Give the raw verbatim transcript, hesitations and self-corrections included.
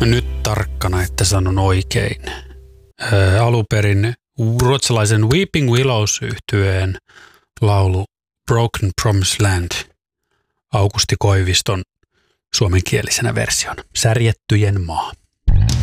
Nyt tarkkana, että sanon oikein. Ää, aluperin ruotsalaisen Weeping Willows-yhtyeen laulu Broken Promised Land, Aukusti Koiviston suomenkielisenä versiona. Särjettyjen maa.